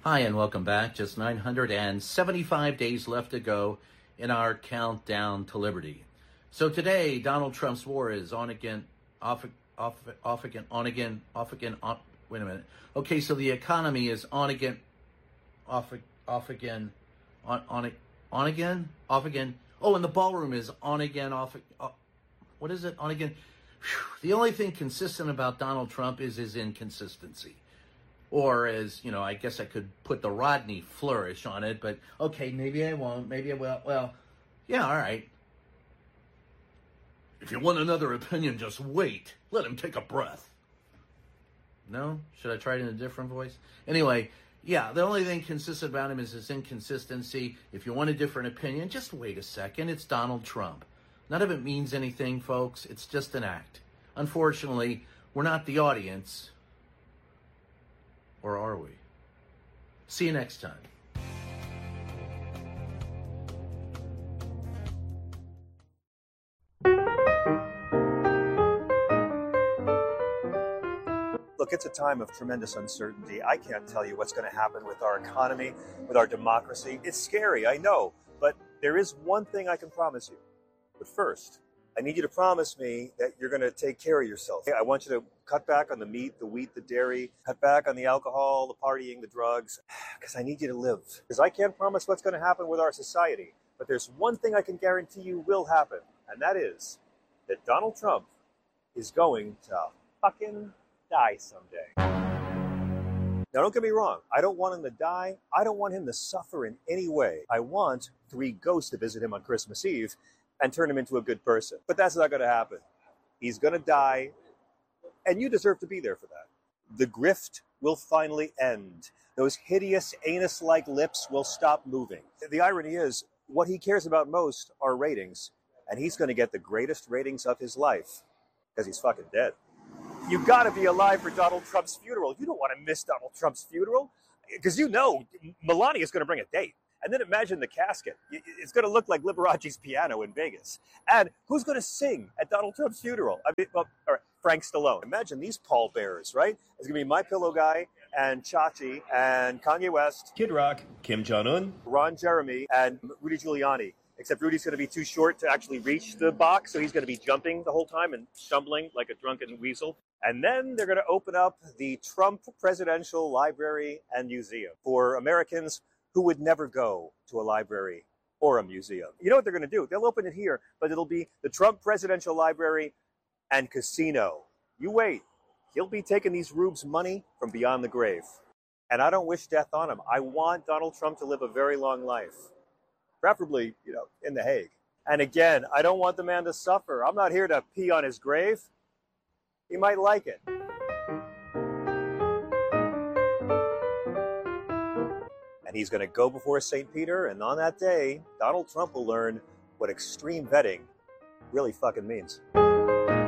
Hi, and welcome back. Just 975 days left to go in our countdown to liberty. So today, Donald Trump's war is on again, off again, on again, off again, on. Wait a minute. Okay, so the economy is on again, off again, on again, off again. Oh, and the ballroom is on again, off. What is it? On again. Whew. The only thing consistent about Donald Trump is his inconsistency. Or as, I guess I could put the Rodney flourish on it, but okay, maybe I won't, maybe I will. Well, yeah, all right. If you want another opinion, just wait. Let him take a breath. No? Should I try it in a different voice? Anyway, yeah, the only thing consistent about him is his inconsistency. If you want a different opinion, just wait a second. It's Donald Trump. None of it means anything, folks. It's just an act. Unfortunately, we're not the audience. Or are we? See you next time. Look, it's a time of tremendous uncertainty. I can't tell you what's going to happen with our economy, with our democracy. It's scary, I know, but there is one thing I can promise you. But first, I need you to promise me that you're going to take care of yourself. I want you to cut back on the meat, the wheat, the dairy, cut back on the alcohol, the partying, the drugs, because I need you to live. Because I can't promise what's going to happen with our society, but there's one thing I can guarantee you will happen, and that is that Donald Trump is going to fucking die someday. Now, don't get me wrong. I don't want him to die. I don't want him to suffer in any way. I want 3 ghosts to visit him on Christmas Eve and turn him into a good person. But that's not going to happen. He's going to die, and you deserve to be there for that. The grift will finally end. Those hideous anus-like lips will stop moving. The irony is, what he cares about most are ratings, and he's going to get the greatest ratings of his life because he's fucking dead. You got to be alive for Donald Trump's funeral. You don't want to miss Donald Trump's funeral because Melania is going to bring a date. And then imagine the casket. It's going to look like Liberace's piano in Vegas. And who's going to sing at Donald Trump's funeral? All right, Frank Stallone. Imagine these pallbearers, right? It's going to be My Pillow Guy and Chachi and Kanye West, Kid Rock, Kim Jong-un, Ron Jeremy, and Rudy Giuliani. Except Rudy's going to be too short to actually reach the box, so he's going to be jumping the whole time and stumbling like a drunken weasel. And then they're going to open up the Trump Presidential Library and Museum for Americans who would never go to a library or a museum. You know what they're going to do? They'll open it here, but it'll be the Trump Presidential Library and Casino. You wait. He'll be taking these rubes money from beyond the grave. And I don't wish death on him. I want Donald Trump to live a very long life. Preferably, in The Hague. And again, I don't want the man to suffer. I'm not here to pee on his grave. He might like it. And he's going to go before St. Peter, and on that day, Donald Trump will learn what extreme vetting really fucking means.